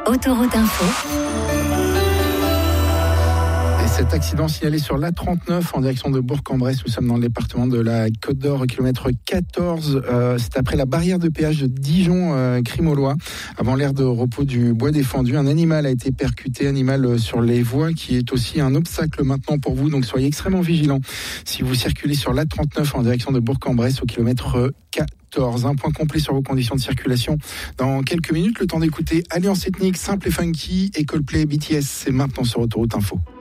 Autoroute Info. Cet accident signalé sur l'A39 en direction de Bourg-en-Bresse. Nous sommes dans le département de la Côte d'Or, kilomètre 14. C'est après la barrière de péage de Dijon-Crimolois. Avant l'aire de repos du Bois Défendu, un animal a été percuté, animal sur les voies qui est aussi un obstacle maintenant pour vous. Donc soyez extrêmement vigilants si vous circulez sur l'A39 en direction de Bourg-en-Bresse au kilomètre 14. Un point complet sur vos conditions de circulation dans quelques minutes. Le temps d'écouter Alliance Ethnique, Simple et Funky et Coldplay BTS. C'est maintenant sur Autoroute Info.